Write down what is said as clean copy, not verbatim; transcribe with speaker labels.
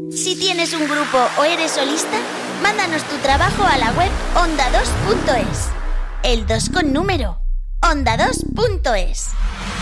Speaker 1: Si tienes un grupo o eres solista, mándanos tu trabajo a la web onda2.es. El 2 con número. onda2.es.